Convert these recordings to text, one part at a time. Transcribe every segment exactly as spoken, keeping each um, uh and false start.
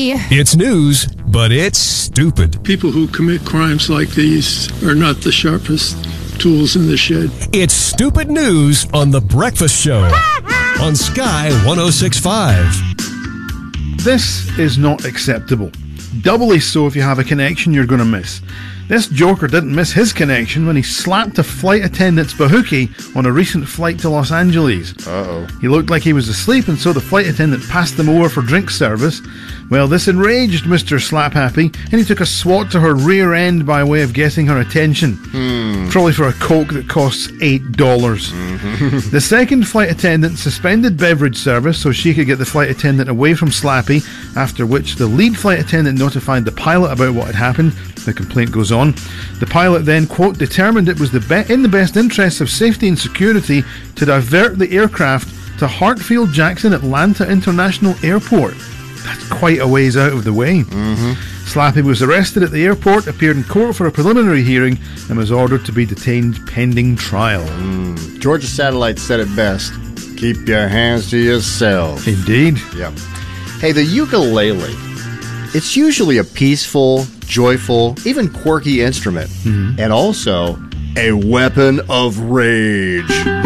Happy. It's news, but it's stupid. People who commit crimes like these are not the sharpest tools in the shed. It's stupid news on The Breakfast Show on Sky one oh six point five. This is not acceptable. Doubly so if you have a connection you're going to miss. This joker didn't miss his connection when he slapped a flight attendant's bahookie on a recent flight to Los Angeles. Uh-oh. He looked like he was asleep, and so the flight attendant passed them over for drink service. Well, this enraged Mister Slap Happy, and he took a swat to her rear end by way of getting her attention. Hmm. Probably for a Coke that costs eight dollars. Mm-hmm. The second flight attendant suspended beverage service so she could get the flight attendant away from Slappy, after which the lead flight attendant notified the pilot about what had happened. The complaint goes on. The pilot then, quote, determined it was the be- in the best interests of safety and security to divert the aircraft to Hartfield Jackson Atlanta International Airport. That's quite a ways out of the way. Mm-hmm. Slappy was arrested at the airport, appeared in court for a preliminary hearing, and was ordered to be detained pending trial. Mm. Georgia Satellite said it best. Keep your hands to yourself. Indeed. Yep. Hey, the ukulele. It's usually a peaceful, joyful, even quirky instrument. Mm-hmm. And also a weapon of rage.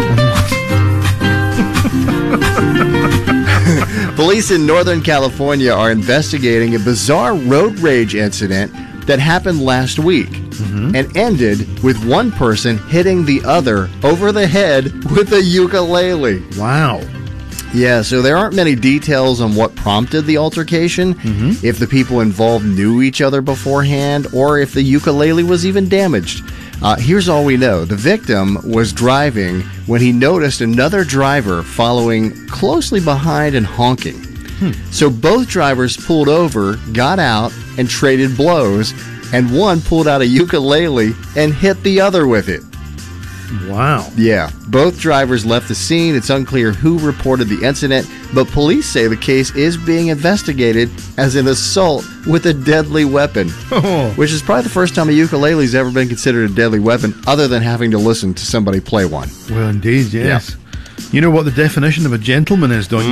Police in Northern California are investigating a bizarre road rage incident that happened last week, mm-hmm. and ended with one person hitting the other over the head with a ukulele. Wow. Yeah, so there aren't many details on what prompted the altercation, mm-hmm. if the people involved knew each other beforehand, or if the ukulele was even damaged. Uh, here's all we know. The victim was driving when he noticed another driver following closely behind and honking. Hmm. So both drivers pulled over, got out, and traded blows, and one pulled out a ukulele and hit the other with it. Wow. Yeah, both drivers left the scene. It's unclear who reported the incident, but police say the case is being investigated as an assault with a deadly weapon, Oh. which is probably the first time a ukulele's ever been considered a deadly weapon, other than having to listen to somebody play one. Well, indeed, yes. You know what the definition of a gentleman is, don't you?